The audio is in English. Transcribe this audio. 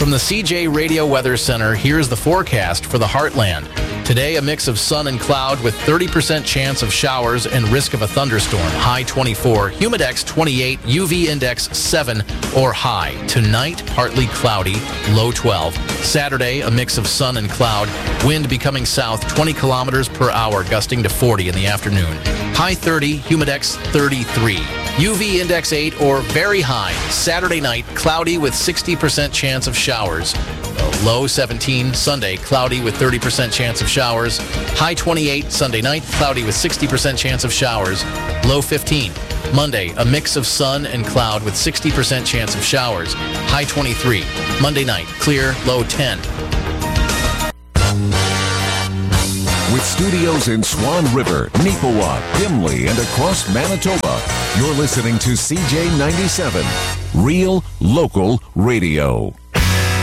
From the CJ Radio Weather Center, here's the forecast for the Heartland. Today, a mix of sun and cloud with 30% chance of showers and risk of a thunderstorm. High 24, humidex 28, UV index 7 or high. Tonight, partly cloudy, low 12. Saturday, a mix of sun and cloud. Wind becoming south 20 kilometers per hour, gusting to 40 in the afternoon. High 30, humidex 33. UV index 8 or very high. Saturday night, cloudy with 60% chance of showers. Low 17. Sunday, cloudy with 30% chance of showers. High 28. Sunday night, cloudy with 60% chance of showers. Low 15. Monday, a mix of sun and cloud with 60% chance of showers. High 23. Monday night, clear, low 10. With studios in Swan River, Neepawa, Gimli, and across Manitoba, you're listening to CJ97, Real Local Radio.